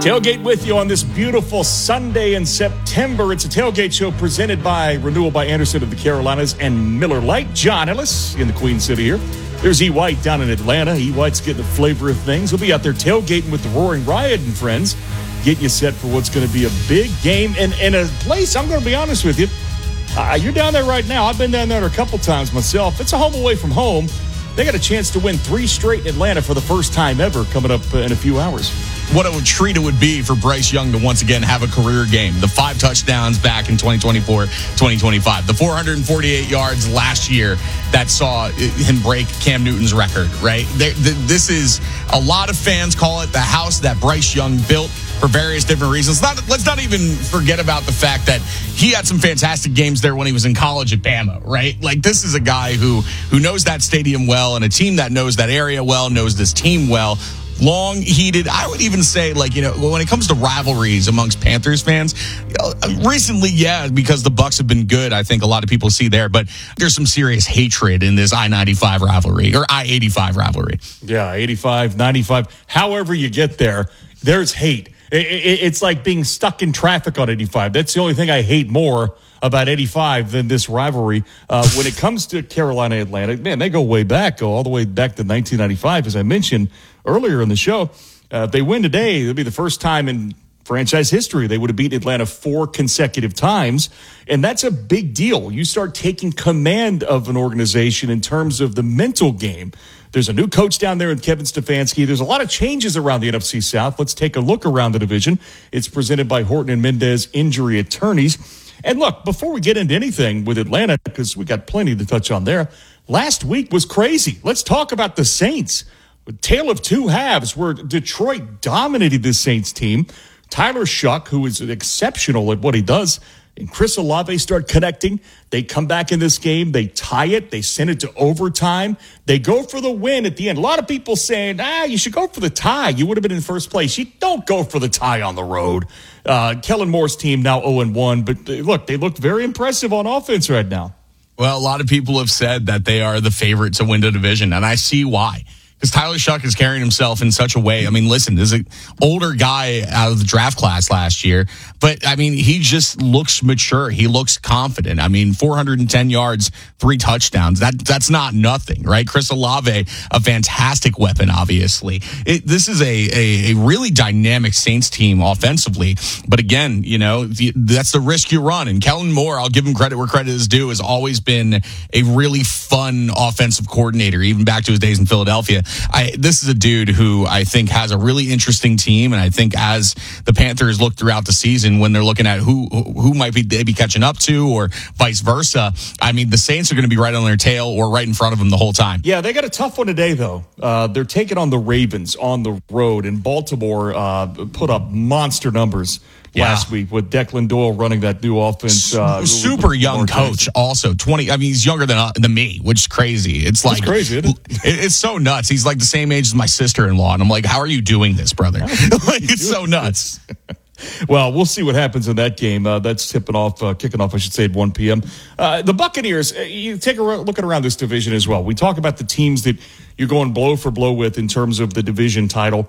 Tailgate with you on this beautiful Sunday in September. It's a tailgate show presented by Renewal by Anderson of the Carolinas and Miller Lite. John Ellis in the Queen City here. There's E. White down in Atlanta. E. White's getting the flavor of things. He'll be out there tailgating with the Roaring Riot and friends, getting you set for what's going to be a big game and a place, I'm going to be honest with you, you're down there right now. I've been down there a couple times myself. It's a home away from home. They got a chance to win 3 straight in Atlanta for the first time ever coming up in a few hours. What a treat it would be for Bryce Young to once again have a career game. The 5 touchdowns back in 2024, 2025. The 448 yards last year that saw him break Cam Newton's record, right? This is, a lot of fans call it the house that Bryce Young built for various different reasons. Let's not even forget about the fact that he had some fantastic games there when he was in college at Bama, right? Like, this is a guy who knows that stadium well, and a team that knows that area well, knows this team well. Long heated. I would even say, like, when it comes to rivalries amongst Panthers fans, recently, yeah, because the Bucs have been good, I think a lot of people see there, but there's some serious hatred in this I-95 rivalry or I-85 rivalry. Yeah, 85, 95. However you get there, there's hate. It's like being stuck in traffic on 85. That's the only thing I hate more about 85 than this rivalry. When it comes to Carolina, Atlanta, man, they go way back, go all the way back to 1995, as I mentioned earlier in the show. If they win today, it'll be the first time in franchise history they would have beaten Atlanta 4 consecutive times, and that's a big deal. You start taking command of an organization in terms of the mental game. There's a new coach down there in Kevin Stefanski. There's a lot of changes around the NFC South. Let's take a look around the division. It's presented by Horton and Mendez Injury Attorneys. And look, before we get into anything with Atlanta, because we got plenty to touch on there, last week was crazy. Let's talk about the Saints. A tale of two halves where Detroit dominated the Saints team. Tyler Shuck, who is exceptional at what he does, and Chris Olave start connecting. They come back in this game. They tie it. They send it to overtime. They go for the win at the end. A lot of people saying, you should go for the tie. You would have been in first place. You don't go for the tie on the road. Kellen Moore's team now 0-1. But look, they looked very impressive on offense right now. Well, a lot of people have said that they are the favorite to win the division, and I see why. Because Tyler Shuck is carrying himself in such a way. I mean, listen, there's an older guy out of the draft class last year, but I mean, he just looks mature. He looks confident. I mean, 410 yards, 3 touchdowns. That's not nothing, right? Chris Olave, a fantastic weapon, obviously. This is a really dynamic Saints team offensively. But again, that's the risk you run. And Kellen Moore, I'll give him credit where credit is due, has always been a really fun offensive coordinator, even back to his days in Philadelphia. This is a dude who I think has a really interesting team, and I think as the Panthers look throughout the season, when they're looking at who might they be catching up to, or vice versa, I mean, the Saints are going to be right on their tail or right in front of them the whole time. Yeah, they got a tough one today, though. They're taking on the Ravens on the road, and Baltimore put up monster numbers last week with Declan Doyle running that new offense. Super young coach, also 20. I mean, he's younger than me, which is crazy. It's like crazy, isn't it? It's so nuts. He's like the same age as my sister-in-law, and I'm like, how are you doing this, brother? Like, it's so nuts. Well, we'll see what happens in that game. That's kicking off, I should say, at 1 p.m. The Buccaneers, you take a look around this division as well. We talk about the teams that you're going blow for blow with in terms of the division title.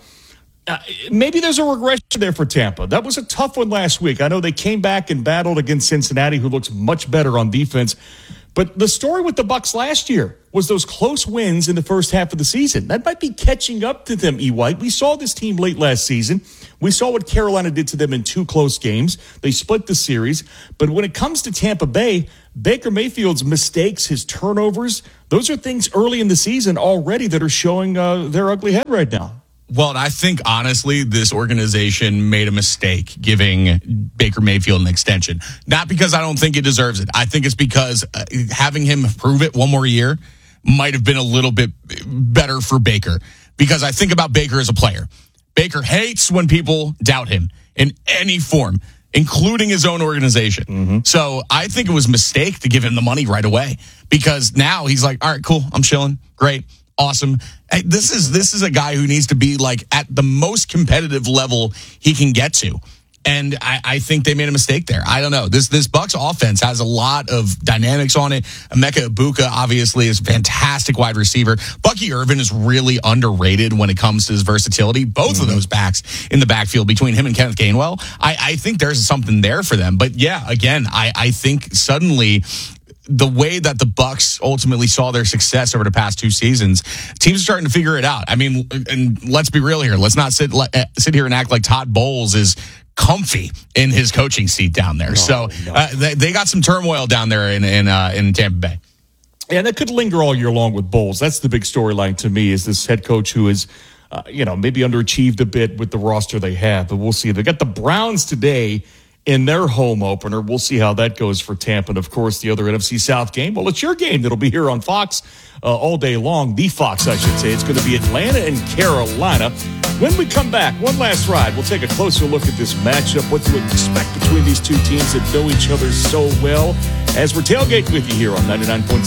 Maybe there's a regression there for Tampa. That was a tough one last week. I know they came back and battled against Cincinnati, who looks much better on defense. But the story with the Bucs last year was those close wins in the first half of the season. That might be catching up to them, E. White. We saw this team late last season. We saw what Carolina did to them in 2 close games. They split the series. But when it comes to Tampa Bay, Baker Mayfield's mistakes, his turnovers, those are things early in the season already that are showing their ugly head right now. Well, and I think, honestly, this organization made a mistake giving Baker Mayfield an extension. Not because I don't think he deserves it. I think it's because having him prove it one more year might have been a little bit better for Baker. Because I think about Baker as a player. Baker hates when people doubt him in any form, including his own organization. Mm-hmm. So I think it was a mistake to give him the money right away. Because now he's like, all right, cool, I'm chilling, great. Awesome. Hey, this is a guy who needs to be like at the most competitive level he can get to. And I think they made a mistake there. I don't know. This Bucks offense has a lot of dynamics on it. Emeka Ibuka obviously is a fantastic wide receiver. Bucky Irvin is really underrated when it comes to his versatility. Both of those backs in the backfield between him and Kenneth Gainwell, I think there's something there for them. But yeah, again, I think suddenly the way that the Bucks ultimately saw their success over the past 2 seasons, teams are starting to figure it out. I mean, and let's be real here. Let's not sit here and act like Todd Bowles is comfy in his coaching seat down there. They got some turmoil down there in Tampa Bay. And that could linger all year long with Bowles. That's the big storyline to me, is this head coach who is, maybe underachieved a bit with the roster they have. But we'll see. They got the Browns today in their home opener. We'll see how that goes for Tampa. And, of course, the other NFC South game, well, it's your game that'll be here on Fox all day long. The Fox, I should say. It's going to be Atlanta and Carolina. When we come back, one last ride, we'll take a closer look at this matchup, what to expect between these two teams that know each other so well, as we're tailgating with you here on 99.7